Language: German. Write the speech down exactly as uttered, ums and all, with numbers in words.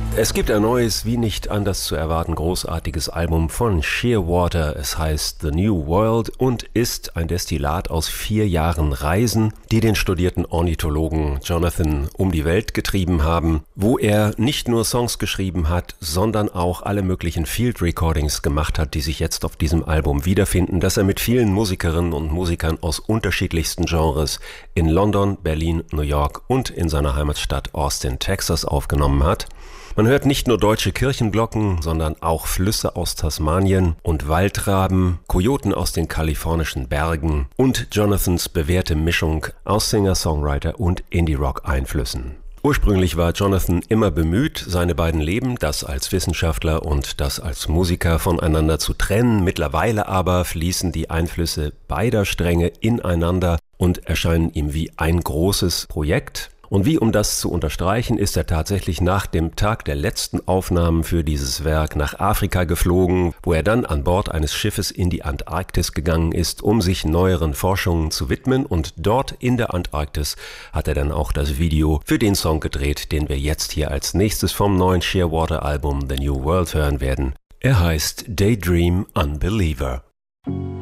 Es gibt ein neues, wie nicht anders zu erwarten, großartiges Album von Shearwater. Es heißt The New World und ist ein Destillat aus vier Jahren Reisen, die den studierten Ornithologen Jonathan um die Welt getrieben haben, wo er nicht nur Songs geschrieben hat, sondern auch alle möglichen Field Recordings gemacht hat, die sich jetzt auf diesem Album wiederfinden, das er mit vielen Musikerinnen und Musikern aus unterschiedlichsten Genres in London, Berlin, New York und in seiner Heimatstadt Austin, Texas aufgenommen hat. Man hört nicht nur deutsche Kirchenglocken, sondern auch Flüsse aus Tasmanien und Waldraben, Kojoten aus den kalifornischen Bergen und Jonathans bewährte Mischung aus Singer-Songwriter und Indie-Rock-Einflüssen. Ursprünglich war Jonathan immer bemüht, seine beiden Leben, das als Wissenschaftler und das als Musiker, voneinander zu trennen. Mittlerweile aber fließen die Einflüsse beider Stränge ineinander und erscheinen ihm wie ein großes Projekt. Und wie um das zu unterstreichen, ist er tatsächlich nach dem Tag der letzten Aufnahmen für dieses Werk nach Afrika geflogen, wo er dann an Bord eines Schiffes in die Antarktis gegangen ist, um sich neueren Forschungen zu widmen. Und dort in der Antarktis hat er dann auch das Video für den Song gedreht, den wir jetzt hier als nächstes vom neuen Shearwater-Album The New World hören werden. Er heißt Daydream Unbeliever.